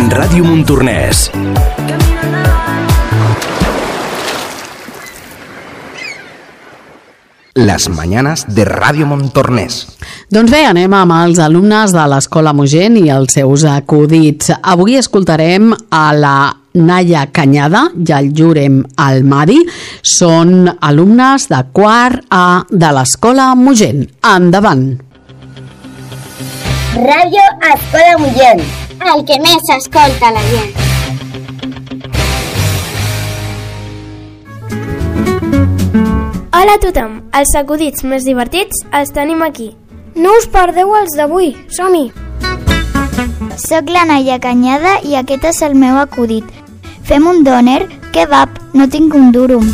Ràdio Montornès. Les mañanes de Ràdio Montornès. Doncs bé, anem amb els alumnes de l'Escola Mogent i els seus acudits. Avui escoltarem a la Naya Cañada i el Jurem Almadi. Són alumnes de quart A de l'Escola Mogent. Endavant! Ràdio Escola Mogent, el que més s'escolta la gent. Hola a tothom, els acudits més divertits els tenim aquí. No us perdeu els d'avui, som-hi! Soc la Naya Cañada i aquest és el meu acudit. Fem un dòner, kebab, no tinc un durum.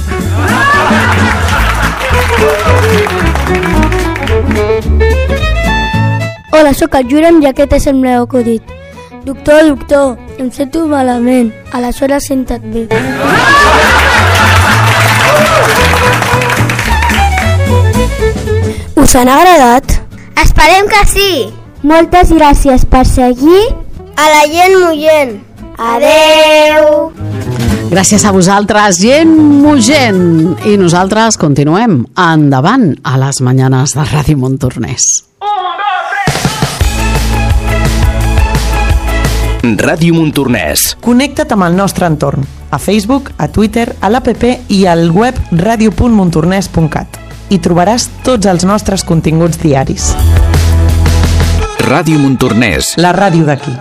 Hola, sóc el Jurem i aquest és el meu acudit. Doctor, em sento malament, aleshores senta't bé. Us han agradat? Esperem que sí! Moltes gràcies per seguir A la gent Mogent. Adeu! Gràcies a vosaltres, gent Mogent! I nosaltres continuem endavant a les mañanes de Ràdio Montornès. Ràdio Montornès. Connecta't amb el nostre entorn, a Facebook, a Twitter, a l'APP i al web radio.montornès.cat. Hi trobaràs tots els nostres continguts diaris. Ràdio Montornès. La ràdio d'aquí.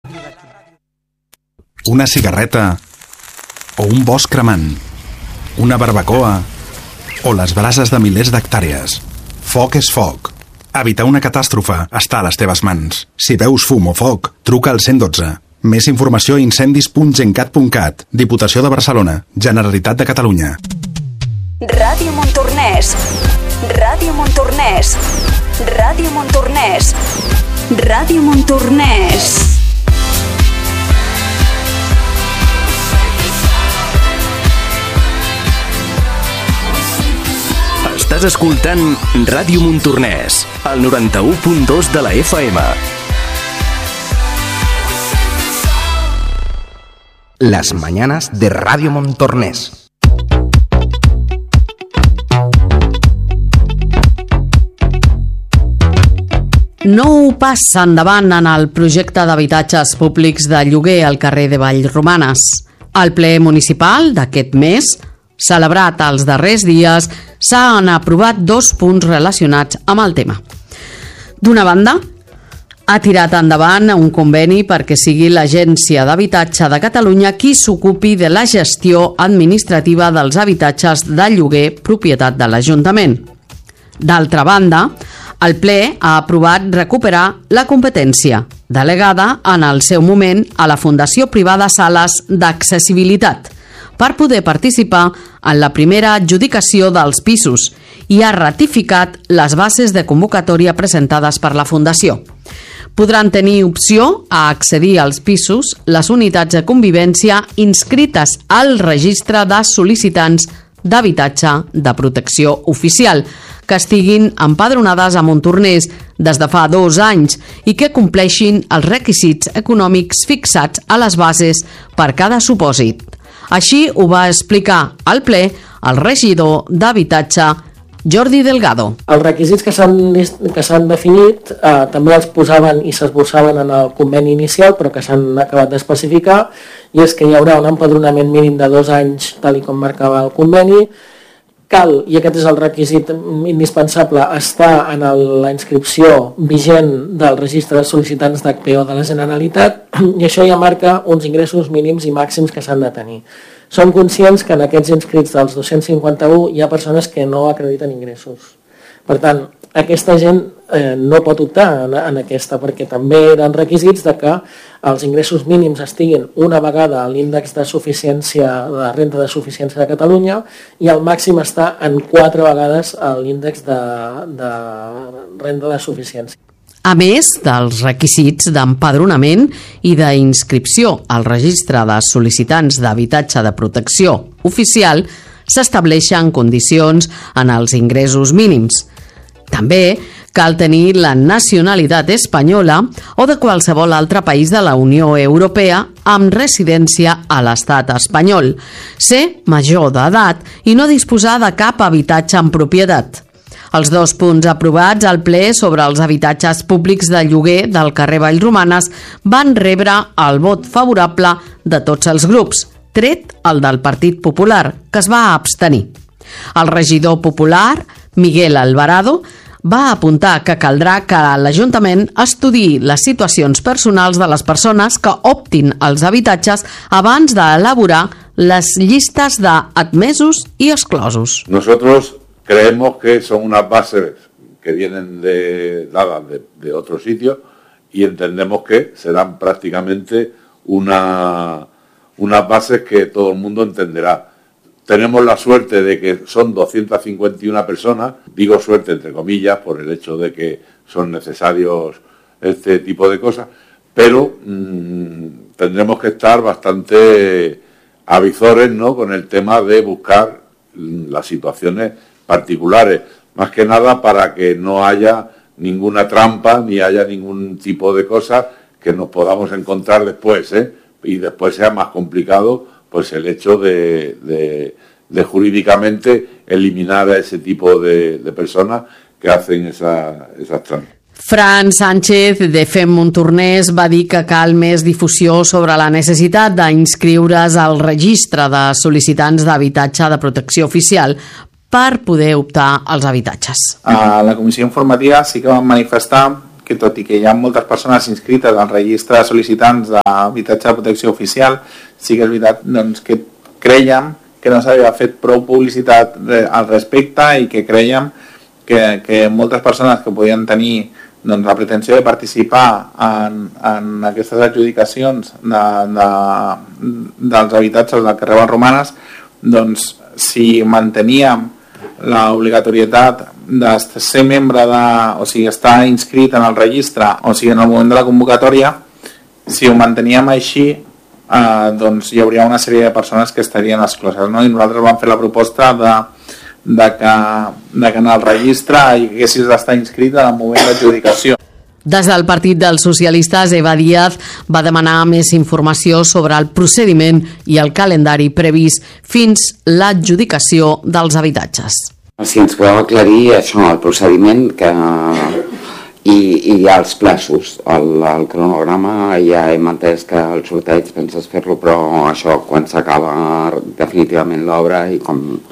Una cigarreta o un bosc cremant, una barbacoa o les brases de milers d'hectàrees. Foc és foc. Evitar una catàstrofe està a les teves mans. Si veus fum o foc, truca al 112. Més informació a incendis.gencat.cat. Diputació de Barcelona. Generalitat de Catalunya. Ràdio Montornès. Ràdio Montornès. Ràdio Montornès. Ràdio Montornès. Estàs escoltant Ràdio Montornès, al 91.2 de la FM. Les mañanes de Ràdio Montornès. Nou pas endavant en el projecte d'habitatges públics de lloguer al carrer de Vallromanes. Al ple municipal d'aquest mes, celebrat els darrers dies, s'han aprovat 2 punts relacionats amb el tema. D'una banda, ha tirat endavant un conveni perquè sigui l'Agència d'Habitatge de Catalunya qui s'ocupi de la gestió administrativa dels habitatges de lloguer propietat de l'Ajuntament. D'altra banda, el ple ha aprovat recuperar la competència, delegada en el seu moment a la Fundació Privada Sales d'Accessibilitat, per poder participar en la primera adjudicació dels pisos i ha ratificat les bases de convocatòria presentades per la Fundació. Podran tenir opció a accedir als pisos les unitats de convivència inscrites al registre de sol·licitants d'habitatge de protecció oficial, que estiguin empadronades a Montornès des de fa 2 anys i que compleixin els requisits econòmics fixats a les bases per cada supòsit. Així ho va explicar al ple el regidor d'Habitatge, Jordi Delgado. Els requisits que s'han definit també els posaven i s'esbossaven en el conveni inicial, però que s'han acabat d'especificar, i és que hi haurà un empadronament mínim de 2 anys, tal com marcava el conveni. Cal, i aquest és el requisit indispensable, estar en la inscripció vigent del registre de sol·licitants d'HPO de la Generalitat, i això ja marca uns ingressos mínims i màxims que s'han de tenir. Som conscients que en aquests inscrits dels 251 hi ha persones que no acrediten ingressos. Per tant, aquesta gent no pot optar en aquesta, perquè també eren requisits de que els ingressos mínims estiguin una vegada a l'índex de suficiència, de renda de suficiència de Catalunya, i el màxim està en 4 vegades a l'índex de renda de suficiència. A més dels requisits d'empadronament i d'inscripció al registre de sol·licitants d'habitatge de protecció oficial, s'estableixen condicions en els ingressos mínims. També cal tenir la nacionalitat espanyola o de qualsevol altre país de la Unió Europea amb residència a l'estat espanyol, ser major d'edat i no disposar de cap habitatge en propietat. Els 2 punts aprovats al ple sobre els habitatges públics de lloguer del carrer Vallromanes van rebre el vot favorable de tots els grups, tret el del Partit Popular, que es va abstenir. El regidor popular, Miguel Alvarado, va apuntar que caldrà que l'Ajuntament estudiï les situacions personals de les persones que optin als habitatges abans d'elaborar les llistes d'admesos i exclosos. Nosotros creemos que son unas bases que vienen dadas de otro sitio y entendemos que serán prácticamente unas bases que todo el mundo entenderá. Tenemos la suerte de que son 251 personas, digo suerte entre comillas por el hecho de que son necesarios este tipo de cosas, pero tendremos que estar bastante avizores, ¿no?, con el tema de buscar las situaciones particulares, más que nada para que no haya ninguna trampa ni haya ningún tipo de cosa que nos podamos encontrar después, y después sea más complicado pues el hecho de jurídicamente eliminar a ese tipo de personas que hacen esas trampas. Fran Sánchez, de Fem Montornès, va dir que cal més difusió sobre la necessitat d'inscriure's al registre de sol·licitants d'habitatge de protecció oficial per poder optar als habitatges. A la comissió informativa sí que vam manifestar que tot i que hi ha moltes persones inscrites al registre de sol·licitants d'habitatge de protecció oficial, sí que és veritat doncs, que crèiem que no s'havia fet prou publicitat al respecte i que crèiem que moltes persones que podien tenir doncs, la pretensió de participar en aquestes adjudicacions dels habitatges del carrer Vallromanes, doncs, si manteníem l'obligatorietat de ser membre o sigui, estar inscrit en el registre, o sigui, en el moment de la convocatòria, si ho manteníem així, doncs hi hauria una sèrie de persones que estarien excloses, no? I nosaltres vam fer la proposta de que en el registre hi haguessis d'estar inscrit en el moment d'adjudicació. Des del Partit dels Socialistes, Eva Díaz va demanar més informació sobre el procediment i el calendari previst fins l'adjudicació dels habitatges. Si ens podeu aclarir això, el procediment i els plaços. El cronograma ja hem entès que el sorteig penses fer-lo, però això, quan s'acaba definitivament l'obra i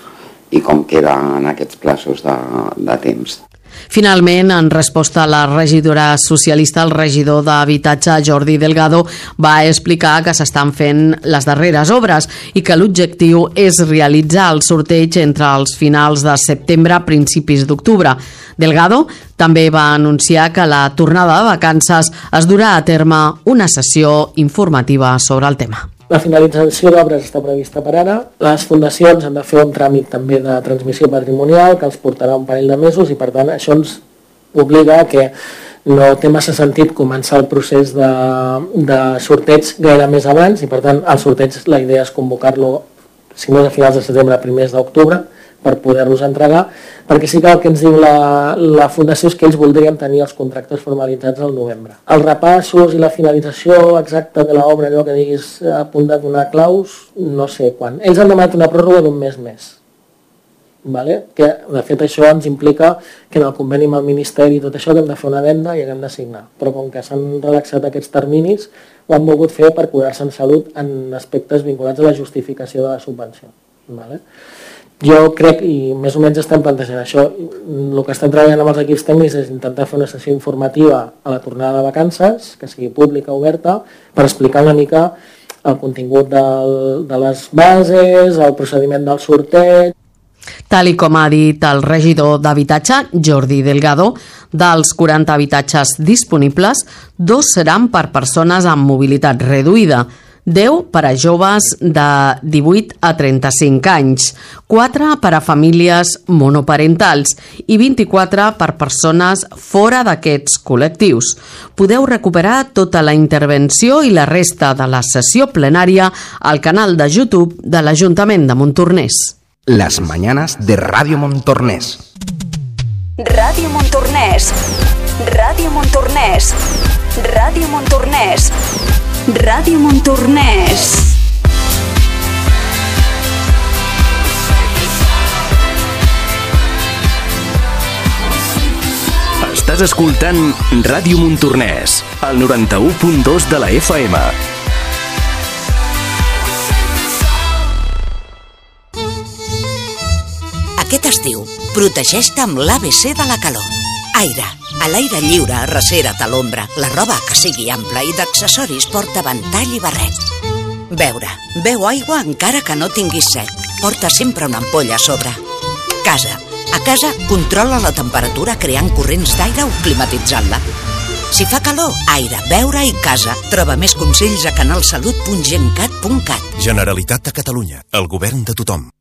com queden aquests plaços de temps. Finalment, en resposta a la regidora socialista, el regidor d'Habitatge, Jordi Delgado, va explicar que s'estan fent les darreres obres i que l'objectiu és realitzar el sorteig entre els finals de setembre i principis d'octubre. Delgado també va anunciar que a la tornada de vacances es durà a terme una sessió informativa sobre el tema. La finalització d'obres està prevista per ara. Les fundacions han de fer un tràmit també de transmissió patrimonial que els portarà un parell de mesos i per tant això ens obliga que no té massa sentit començar el procés de sorteig gaire més abans i per tant el sorteig la idea és convocar-lo si no és a finals de setembre, primers d'octubre per poder-los entregar, perquè sí que el que ens diu la Fundació és que ells voldrien tenir els contractes formalitzats al novembre. Els repassos i la finalització exacta de l'obra, allò que diguis a punt de donar claus, no sé quan. Ells han demanat una pròrroga d'un mes més. Vale? Que de fet això ens implica que en el conveni amb el Ministeri i tot això que hem de fer una venda i hem de signar. Però com que s'han relaxat aquests terminis, ho han volgut fer per cuidar-se en salut en aspectes vinculats a la justificació de la subvenció. Vale? Jo crec, i més o menys estem plantejant això, el que estem treballant amb els equips tècnics és intentar fer una sessió informativa a la tornada de vacances, que sigui pública, oberta, per explicar una mica el contingut de les bases, el procediment del sorteig. Tal i com ha dit el regidor d'Habitatge, Jordi Delgado, dels 40 habitatges disponibles, 2 seran per persones amb mobilitat reduïda, 10 per a joves de 18 a 35 anys, 4 per a famílies monoparentals i 24 per persones fora d'aquests col·lectius. Podeu recuperar tota la intervenció i la resta de la sessió plenària al canal de YouTube de l'Ajuntament de Montornès. Las mañanas de Radio Montornès. Ràdio Montornès. Ràdio Montornès. Ràdio Montornès. Ràdio Montornès. Estàs escoltant Ràdio Montornès, al 91.2 de la FM. Aquest estiu, protegeix-te amb l'ABC de la calor. Aire. A l'aire lliure, arrecera't a l'ombra. La roba que sigui ampla i d'accessoris porta ventall i barret. Beure. Beu aigua encara que no tinguis set. Porta sempre una ampolla a sobre. Casa. A casa, controla la temperatura creant corrents d'aire o climatitzant-la. Si fa calor, aire, beure i casa. Troba més consells a canalsalut.gencat.cat. Generalitat de Catalunya. El govern de tothom.